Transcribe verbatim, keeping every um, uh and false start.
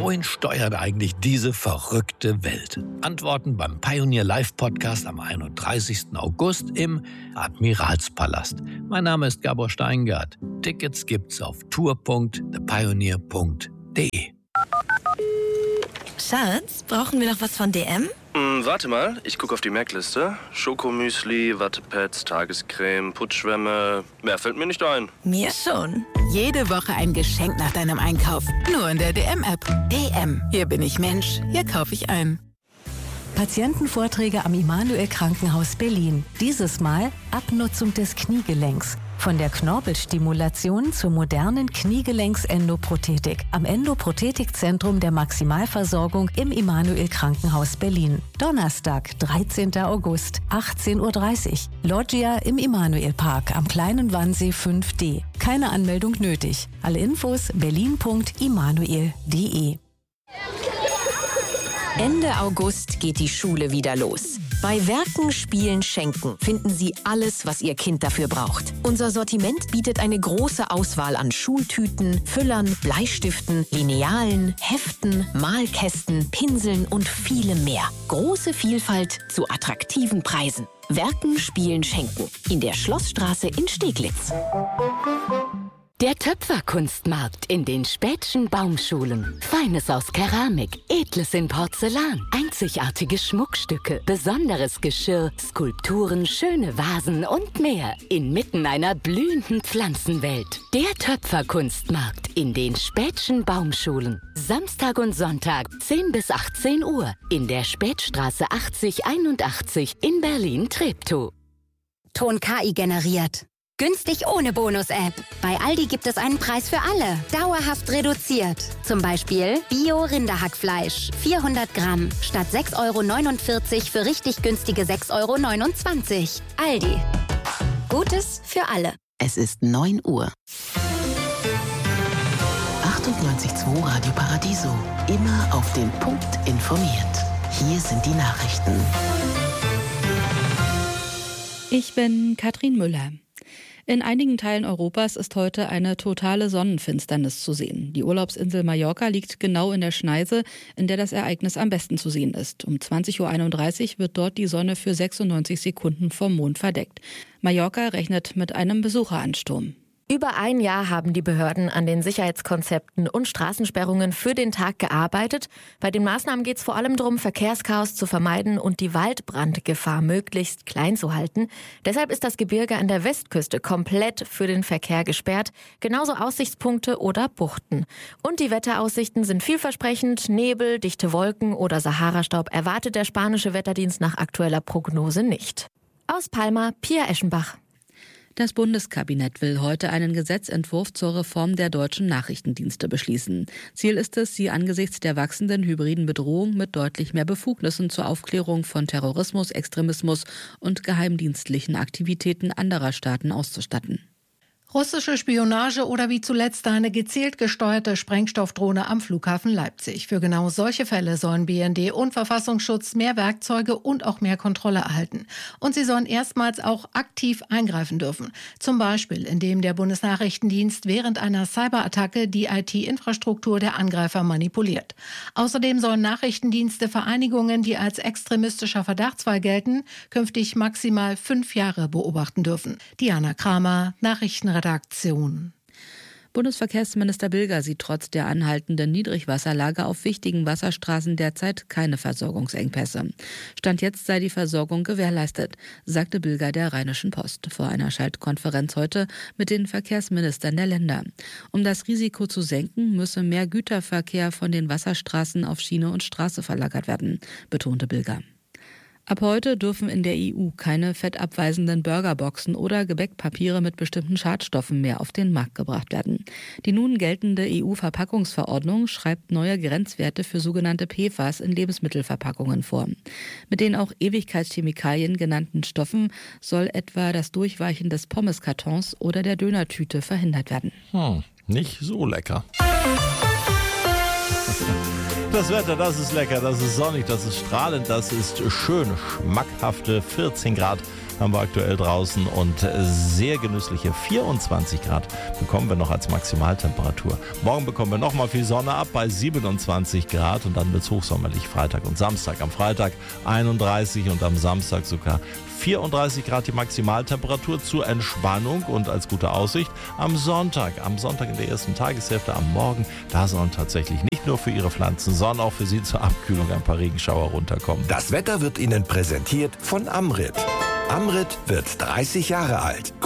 wohin steuert eigentlich diese verrückte Welt? Antworten beim Pioneer Live Podcast am einunddreißigsten August im Admiralspalast. Mein Name ist Gabor Steingart. Tickets gibt's auf tour punkt the pioneer punkt de. Schatz, brauchen wir noch was von D M? Hm, warte mal, ich gucke auf die Merkliste. Schokomüsli, Wattepads, Tagescreme, Putzschwämme. Mehr fällt mir nicht ein. Mir schon. Jede Woche ein Geschenk nach deinem Einkauf. Nur in der D M-App. D M. Hier bin ich Mensch. Hier kaufe ich ein. Patientenvorträge am Immanuel Krankenhaus Berlin. Dieses Mal Abnutzung des Kniegelenks. Von der Knorpelstimulation zur modernen Kniegelenks-Endoprothetik am Endoprothetikzentrum der Maximalversorgung im Immanuel Krankenhaus Berlin. Donnerstag, dreizehnten August, achtzehn Uhr dreißig. Loggia im Immanuel Park am Kleinen Wannsee fünf D. Keine Anmeldung nötig. Alle Infos berlin punkt immanuel punkt de. Ende August geht die Schule wieder los. Bei Werken, Spielen, Schenken finden Sie alles, was Ihr Kind dafür braucht. Unser Sortiment bietet eine große Auswahl an Schultüten, Füllern, Bleistiften, Linealen, Heften, Malkästen, Pinseln und vielem mehr. Große Vielfalt zu attraktiven Preisen. Werken, Spielen, Schenken. In der Schlossstraße in Steglitz. Der Töpferkunstmarkt in den Späthschen Baumschulen. Feines aus Keramik, Edles in Porzellan, einzigartige Schmuckstücke, besonderes Geschirr, Skulpturen, schöne Vasen und mehr. Inmitten einer blühenden Pflanzenwelt. Der Töpferkunstmarkt in den Späthschen Baumschulen. Samstag und Sonntag, zehn bis achtzehn Uhr. In der Spätstraße achtzig einundachtzig in Berlin-Treptow. Ton K I generiert. Günstig ohne Bonus-App. Bei Aldi gibt es einen Preis für alle. Dauerhaft reduziert. Zum Beispiel Bio-Rinderhackfleisch. vierhundert Gramm. Statt sechs Euro neunundvierzig für richtig günstige sechs Euro neunundzwanzig. Aldi. Gutes für alle. Es ist neun Uhr. achtundneunzig Komma zwei Radio Paradiso. Immer auf den Punkt informiert. Hier sind die Nachrichten. Ich bin Katrin Müller. In einigen Teilen Europas ist heute eine totale Sonnenfinsternis zu sehen. Die Urlaubsinsel Mallorca liegt genau in der Schneise, in der das Ereignis am besten zu sehen ist. Um zwanzig Uhr einunddreißig wird dort die Sonne für sechsundneunzig Sekunden vom Mond verdeckt. Mallorca rechnet mit einem Besucheransturm. Über ein Jahr haben die Behörden an den Sicherheitskonzepten und Straßensperrungen für den Tag gearbeitet. Bei den Maßnahmen geht es vor allem darum, Verkehrschaos zu vermeiden und die Waldbrandgefahr möglichst klein zu halten. Deshalb ist das Gebirge an der Westküste komplett für den Verkehr gesperrt, genauso Aussichtspunkte oder Buchten. Und die Wetteraussichten sind vielversprechend. Nebel, dichte Wolken oder Saharastaub erwartet der spanische Wetterdienst nach aktueller Prognose nicht. Aus Palma, Pia Eschenbach. Das Bundeskabinett will heute einen Gesetzentwurf zur Reform der deutschen Nachrichtendienste beschließen. Ziel ist es, sie angesichts der wachsenden hybriden Bedrohung mit deutlich mehr Befugnissen zur Aufklärung von Terrorismus, Extremismus und geheimdienstlichen Aktivitäten anderer Staaten auszustatten. Russische Spionage oder wie zuletzt eine gezielt gesteuerte Sprengstoffdrohne am Flughafen Leipzig. Für genau solche Fälle sollen B N D und Verfassungsschutz mehr Werkzeuge und auch mehr Kontrolle erhalten. Und sie sollen erstmals auch aktiv eingreifen dürfen. Zum Beispiel, indem der Bundesnachrichtendienst während einer Cyberattacke die I T-Infrastruktur der Angreifer manipuliert. Außerdem sollen Nachrichtendienste Vereinigungen, die als extremistischer Verdachtsfall gelten, künftig maximal fünf Jahre beobachten dürfen. Diana Kramer, Nachrichtenredaktion. Redaktion. Bundesverkehrsminister Bilger sieht trotz der anhaltenden Niedrigwasserlage auf wichtigen Wasserstraßen derzeit keine Versorgungsengpässe. Stand jetzt sei die Versorgung gewährleistet, sagte Bilger der Rheinischen Post vor einer Schaltkonferenz heute mit den Verkehrsministern der Länder. Um das Risiko zu senken, müsse mehr Güterverkehr von den Wasserstraßen auf Schiene und Straße verlagert werden, betonte Bilger. Ab heute dürfen in der E U keine fettabweisenden Burgerboxen oder Gebäckpapiere mit bestimmten Schadstoffen mehr auf den Markt gebracht werden. Die nun geltende E U-Verpackungsverordnung schreibt neue Grenzwerte für sogenannte P F A S in Lebensmittelverpackungen vor. Mit den auch Ewigkeitschemikalien genannten Stoffen soll etwa das Durchweichen des Pommeskartons oder der Dönertüte verhindert werden. Hm, nicht so lecker. Das Wetter, das ist lecker, das ist sonnig, das ist strahlend, das ist schön, schmackhafte vierzehn Grad haben wir aktuell draußen und sehr genüssliche vierundzwanzig Grad bekommen wir noch als Maximaltemperatur. Morgen bekommen wir nochmal viel Sonne ab bei siebenundzwanzig Grad und dann wird es hochsommerlich Freitag und Samstag. Am Freitag einunddreißig und am Samstag sogar vierunddreißig Grad die Maximaltemperatur zur Entspannung und als gute Aussicht am Sonntag. Am Sonntag in der ersten Tageshälfte am Morgen, da sollen tatsächlich nicht nur für Ihre Pflanzen, sondern auch für Sie zur Abkühlung ein paar Regenschauer runterkommen. Das Wetter wird Ihnen präsentiert von Amrit. Amrit wird dreißig Jahre alt.